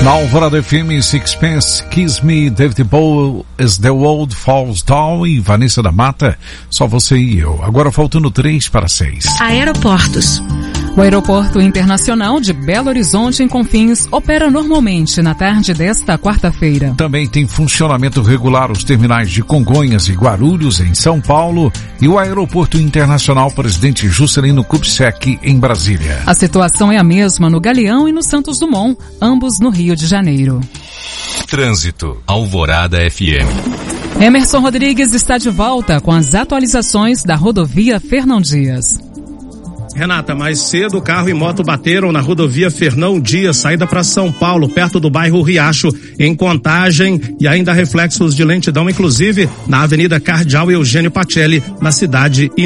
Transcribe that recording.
Na Alvorada FM, Sixpence, Kiss Me, David Bowie, As the World Falls Down e Vanessa da Mata, Só Você e Eu. Agora faltando 3:06. Aeroportos. O Aeroporto Internacional de Belo Horizonte, em Confins, opera normalmente na tarde desta quarta-feira. Também tem funcionamento regular os terminais de Congonhas e Guarulhos, em São Paulo, e o Aeroporto Internacional Presidente Juscelino Kubitschek, em Brasília. A situação é a mesma no Galeão e no Santos Dumont, ambos no Rio de Janeiro. Trânsito, Alvorada FM. Emerson Rodrigues está de volta com as atualizações da rodovia Fernão Dias. Renata, mais cedo carro e moto bateram na rodovia Fernão Dias, saída para São Paulo, perto do bairro Riacho, em Contagem, e ainda reflexos de lentidão, inclusive na Avenida Cardeal Eugênio Pacelli, na cidade